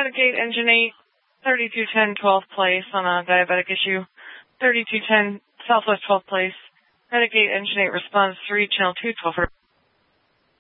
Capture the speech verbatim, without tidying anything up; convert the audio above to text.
Medicate Engine eight, thirty-two ten twelfth place on a diabetic issue. thirty-two ten Southwest twelfth place. Medicate Engine eight responds three, Channel two, twelve.